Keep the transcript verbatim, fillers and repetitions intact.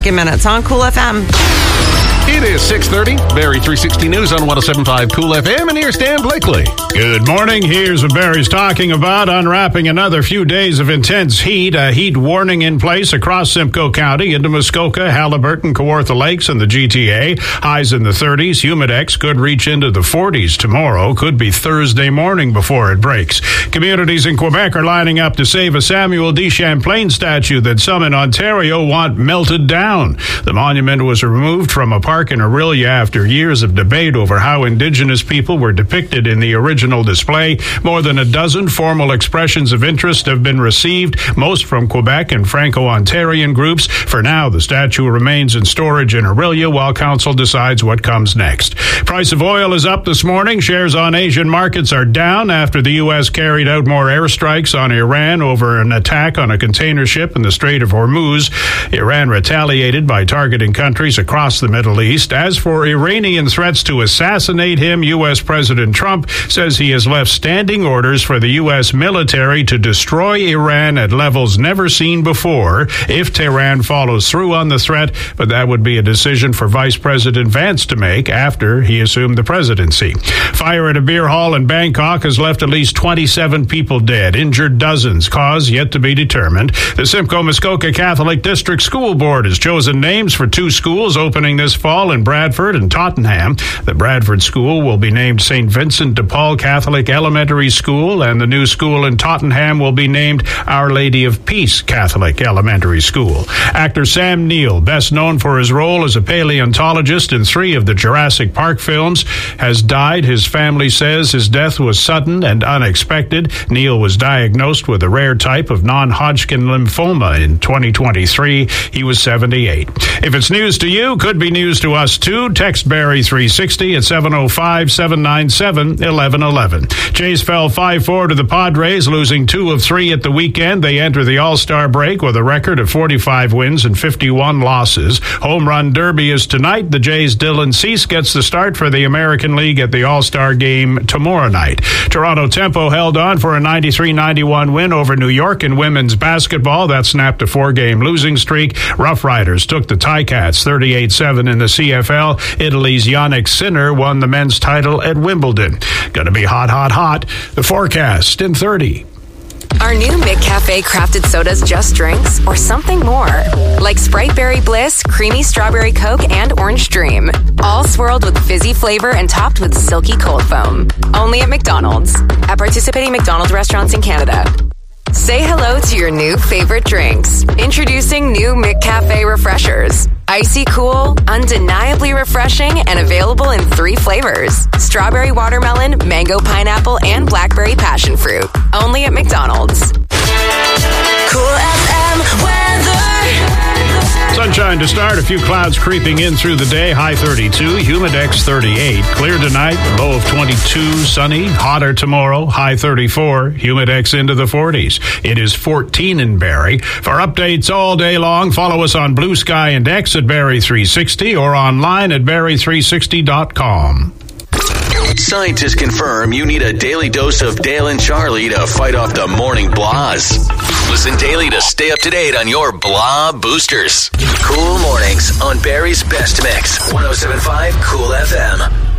minutes on Cool F M. It is six thirty, Barrie three sixty News on one oh seven point five Cool F M, and here's Dan Blakely. Good morning. Here's what Barrie's talking about. Unwrapping another few days of intense heat. A heat warning in place across Simcoe County into Muskoka, Haliburton, Kawartha Lakes, and the G T A. Highs in the thirties. Humidex could reach into the forties tomorrow. Could be Thursday morning before it breaks. Communities in Quebec are lining up to save a Samuel de Champlain statue that some in Ontario want melted down. The monument was removed from a park in Orillia after years of debate over how Indigenous people were depicted in the original display. More than a dozen formal expressions of interest have been received, most from Quebec and Franco-Ontarian groups. For now, the statue remains in storage in Orillia while council decides what comes next. Price of oil is up this morning. Shares on Asian markets are down after the U S carried out more airstrikes on Iran over an attack on a container ship in the Strait of Hormuz. Iran retaliated by targeting countries across the Middle East. As for Iranian threats to assassinate him, U S President Trump says he has left standing orders for the U S military to destroy Iran at levels never seen before if Tehran follows through on the threat, but that would be a decision for Vice President Vance to make after he assumed the presidency. Fire at a beer hall in Bangkok has left at least twenty-seven people dead, injured dozens, cause yet to be determined. The Simcoe Muskoka Catholic District School Board has chosen names for two schools opening this fall in Bradford and Tottenham. The Bradford School will be named Saint Vincent de Paul Catholic Elementary School, and the new school in Tottenham will be named Our Lady of Peace Catholic Elementary School. Actor Sam Neill, best known for his role as a paleontologist in three of the Jurassic Park films, has died. His family says his death was sudden and unexpected. Neill was diagnosed with a rare type of non-Hodgkin lymphoma in twenty twenty-three. He was seventy-eight. If it's news to you, could be news to us too. Text Barrie three sixty at seven oh five, seven nine seven, one one one one. Jays fell five four to the Padres, losing two of three at the weekend. They enter the All-Star break with a record of forty-five wins and fifty-one losses. Home Run Derby is tonight. The Jays' Dylan Cease gets the start for the American League at the All-Star game tomorrow night. Toronto Tempo held on for a ninety-three ninety-one win over New York in women's basketball. That snapped a four-game losing streak. Rough Riders took the Ticats thirty-eight seven in the C F L. Italy's Yannick Sinner won the men's title at Wimbledon. Gonna be hot, hot, hot. The forecast in thirty. Are new McCafe crafted sodas just drinks or something more? Like Sprite Berry Bliss, Creamy Strawberry Coke, and Orange Dream. All swirled with fizzy flavor and topped with silky cold foam. Only at McDonald's. At participating McDonald's restaurants in Canada. Say hello to your new favorite drinks. Introducing new McCafe Refreshers. Icy cool, undeniably refreshing, and available in three flavors. Strawberry watermelon, mango pineapple, and blackberry passion fruit. Only at McDonald's. Cool F M weather. Sunshine to start. A few clouds creeping in through the day. High thirty-two. Humidex thirty-eight. Clear tonight. Low of twenty-two. Sunny. Hotter tomorrow. High thirty-four. Humidex into the forties. It is fourteen in Barrie. For updates all day long, follow us on Blue Sky and X at Barrie three sixty or online at barrie three sixty dot com. Scientists confirm you need a daily dose of Dale and Charlie to fight off the morning blahs. Listen daily to stay up to date on your blah boosters. Cool mornings on Barrie's Best Mix. one oh seven point five Cool F M.